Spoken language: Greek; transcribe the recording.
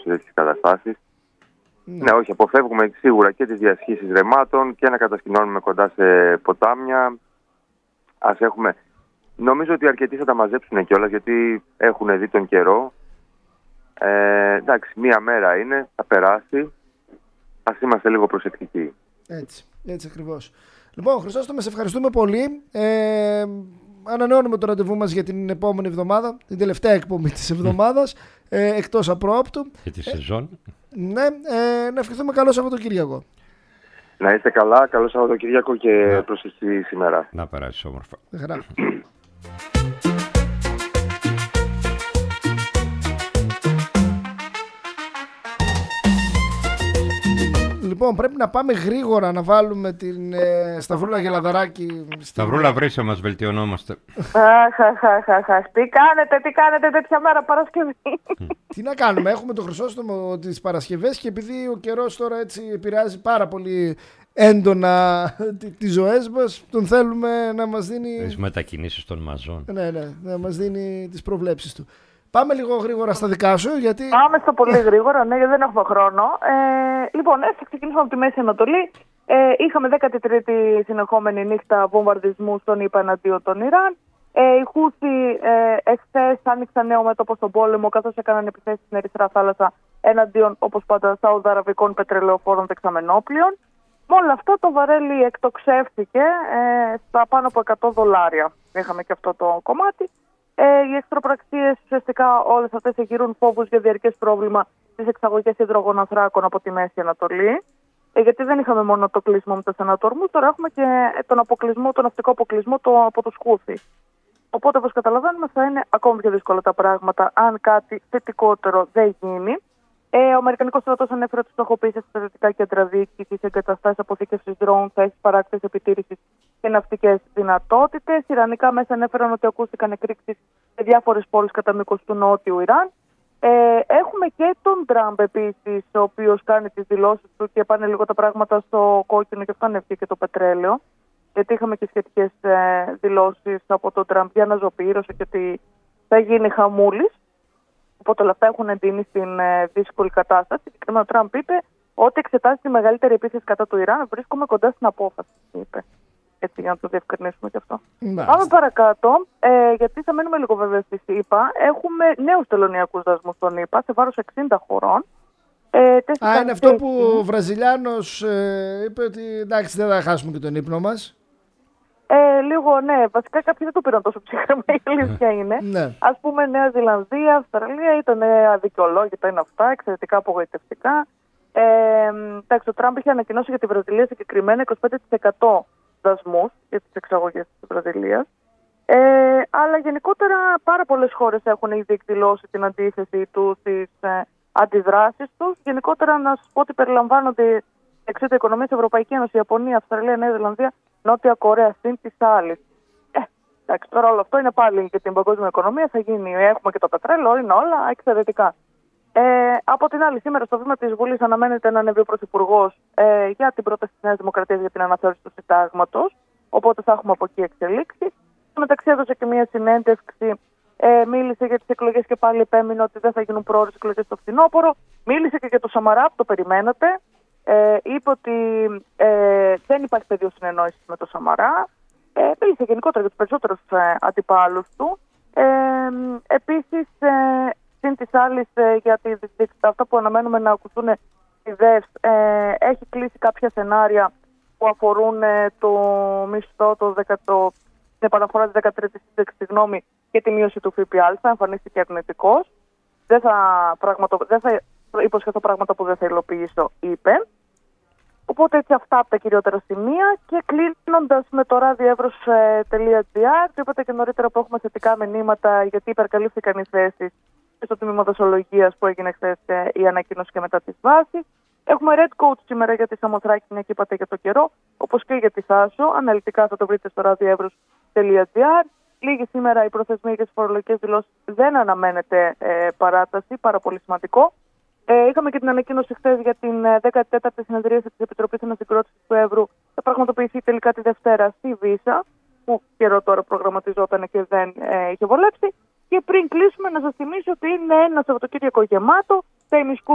σε τέτοιες καταστάσεις. Ναι, όχι, αποφεύγουμε σίγουρα και τις διασχίσεις ρεμάτων και να κατασκηνώνουμε κοντά σε ποτάμια. Ας έχουμε... Νομίζω ότι αρκετοί θα τα μαζέψουν κιόλας, γιατί έχουν δει τον καιρό. Εντάξει, μία μέρα είναι, θα περάσει. Ας είμαστε λίγο προσεκτικοί. Έτσι ακριβώς. Λοιπόν, Χρυσόστομε, σε ευχαριστούμε πολύ. Ανανεώνουμε το ραντεβού μας για την επόμενη εβδομάδα, την τελευταία εκπομπή της εβδομάδας, εκτός απρόπτου. Και τη σεζόν. Ναι, να ευχηθούμε καλό Σαββατοκύριακο. Να είστε καλά, καλό Σαββατοκύριακο και προσεχή σήμερα. Να περάσεις όμορφα. Λοιπόν, πρέπει να πάμε γρήγορα να βάλουμε την Σταυρούλα Γελαδαράκη. Σταυρούλα, βρήσε μας, βελτιωνόμαστε. Τι κάνετε τέτοια μέρα Παρασκευή? Τι να κάνουμε, έχουμε το Χρυσόστομο τις Παρασκευές και επειδή ο καιρός τώρα έτσι επηρεάζει πάρα πολύ έντονα τις ζωές μας, τον θέλουμε να μας δίνει... Τις μετακινήσεις των μαζών. Ναι, να μας δίνει τις προβλέψεις του. Πάμε λίγο γρήγορα στα δικά σου, γιατί... Πάμε στο πολύ γρήγορα, ναι, γιατί δεν έχουμε χρόνο. Λοιπόν, θα ξεκινήσουμε από τη Μέση Ανατολή. Είχαμε 13η συνεχόμενη νύχτα βομβαρδισμού στον ΗΠΑ εναντίον των Ιράν. Οι Χούθι εχθές άνοιξαν νέο μέτωπο στον πόλεμο, καθώς έκαναν επιθέσεις στην Ερυθρά Θάλασσα εναντίον, όπως πάντα, σαουδαραβικών πετρελαιοφόρων δεξαμενόπλων. Με όλα αυτά, το βαρέλι εκτοξεύτηκε στα πάνω από $100. Είχαμε και αυτό το κομμάτι. Οι εχθροπραξίες ουσιαστικά όλες αυτές εγείρουν φόβους για διαρκές πρόβλημα στις εξαγωγές υδρογοναθράκων από τη Μέση Ανατολή. Γιατί δεν είχαμε μόνο το κλείσιμο με τους ανατορμούς, τώρα έχουμε και τον αποκλεισμό, τον ναυτικό αποκλεισμό από τους Χούθι. Οπότε, όπως καταλαβαίνουμε, θα είναι ακόμη πιο δύσκολα τα πράγματα αν κάτι θετικότερο δεν γίνει. Ο Αμερικανικός στρατός ανέφερε ότι στοχοποίησε στρατιωτικά κέντρα διοίκησης, εγκαταστάσεις αποθήκευσης drone, θέσεις παράκτησης επιτήρησης και ναυτικές δυνατότητες. Ιρανικά μέσα ανέφεραν ότι ακούστηκαν εκρήξεις σε διάφορες πόλεις κατά μήκος του νότιου Ιράν. Έχουμε και τον Τραμπ επίσης, ο οποίος κάνει τις δηλώσεις του και πάνε λίγο τα πράγματα στο κόκκινο και αυτό και το πετρέλαιο. Γιατί είχαμε και σχετικές δηλώσεις από τον Τραμπ για αναζωοποιήρωση και ότι θα γίνει χαμούλης. Οπότε όλα αυτά έχουν εντείνει στην δύσκολη κατάσταση. Συγκεκριμένα ο Τραμπ είπε ότι εξετάζει τη μεγαλύτερη επίθεση κατά του Ιράν. Βρίσκομαι κοντά στην απόφαση, είπε. Έτσι, για να το διευκρινίσουμε και αυτό. Πάμε παρακάτω, γιατί θα μένουμε λίγο βέβαια στη ΣΥΠΑ. Έχουμε νέους τελωνειακούς δασμούς στον ΗΠΑ σε βάρος 60 χωρών. Είναι αυτό που ο Βραζιλιάνος είπε ότι εντάξει, δεν θα χάσουμε και τον ύπνο μας. Λίγο, ναι. Βασικά κάποιοι δεν το πήραν τόσο ψύχρεμα, η αλήθεια είναι. Ας πούμε, Νέα Ζηλανδία, Αυστραλία ήταν αδικαιολόγητα, είναι αυτά, εξαιρετικά απογοητευτικά. Εντάξει, ο Τραμπ είχε ανακοινώσει για τη Βραζιλία συγκεκριμένα 25% δασμούς για τις εξαγωγές της Βραζιλίας. Αλλά γενικότερα πάρα πολλές χώρες έχουν ήδη εκδηλώσει την αντίθεση τους, τις αντιδράσεις τους. Γενικότερα να σας πω ότι περιλαμβάνονται εξήντα οικονομίες Ευρωπαϊκή Ένωση, Ιαπωνία, Αυστραλία, Νέα Ζηλανδία, Νότια Κορέα, συν της άλλης. Εντάξει, τώρα όλο αυτό είναι πάλι για την παγκόσμια οικονομία, θα γίνει. Έχουμε και το πετρέλαιο, είναι όλα εξαιρετικά. Από την άλλη, σήμερα στο βήμα της Βουλής αναμένεται να ανέβει ο Πρωθυπουργός για την πρόταση της Νέας Δημοκρατίας για την αναθεώρηση του Συντάγματος. Οπότε θα έχουμε από εκεί εξελίξεις. Στο μεταξύ, έδωσε και μια συνέντευξη. Μίλησε για τις εκλογές και πάλι επέμεινε ότι δεν θα γίνουν πρόορες εκλογές στο φθινόπωρο. Μίλησε και για το Σαμαρά, που το περιμένατε. Είπε ότι δεν υπάρχει πεδίο συνεννόησης με το Σαμαρά. Μίλησε γενικότερα για τους περισσότερους αντιπάλους του. Επίσης, συν της άλλης, για αυτά που αναμένουμε να ακουστούν οι ΔΕΒ, έχει κλείσει κάποια σενάρια που αφορούν το μισθό, την επαναφορά της 13ης σύνταξης, και τη μείωση του ΦΠΑ. Εμφανίστηκε αρνητικός. Δεν θα υποσχεθώ πράγματα που δεν θα υλοποιήσω, είπε. Οπότε έτσι αυτά από τα κυριότερα σημεία. Και κλείνοντας με το radioevros.gr, το είπατε και νωρίτερα που έχουμε θετικά μηνύματα, γιατί υπερκαλύφθηκαν οι θέσεις στο τμήμα δοσολογίας που έγινε χθες η ανακοίνωση και μετά τις βάσεις. Έχουμε Red Coach σήμερα για τη Σαμοθράκη, μια και είπατε για το καιρό, όπως και για τη Θάσο. Αναλυτικά θα το βρείτε στο radioevros.gr. Λίγη σήμερα η προθεσμία για τις φορολογικές δηλώσεις, δεν αναμένεται παράταση, πάρα πολύ σημαντικό. Είχαμε και την ανακοίνωση χθες για την 14η συνεδρίαση της Επιτροπής Ανασυγκρότησης του Εύρου. Θα πραγματοποιηθεί τελικά τη Δευτέρα στη Βύσσα, που καιρό τώρα προγραμματιζόταν και δεν είχε βολέψει. Και πριν κλείσουμε, να σας θυμίσω ότι είναι ένα Σαββατοκύριακο γεμάτο. Τα ημισκού